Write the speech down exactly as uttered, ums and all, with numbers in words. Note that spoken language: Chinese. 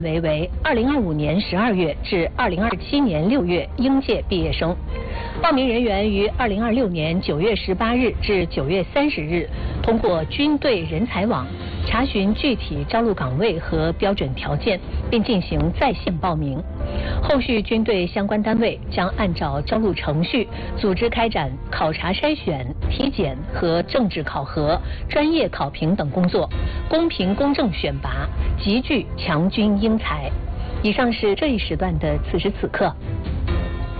为为二零二五年十二月至二零二七年六月应届毕业生。报名人员于二零二六年九月十八日至九月三十日通过军队人才网查询具体招录岗位和标准条件，并进行在线报名。后续军队相关单位将按照招录程序组织开展考察筛选、体检和政治考核、专业考评等工作，公平公正选拔，集聚强军英才。以上是这一时段的此时此刻。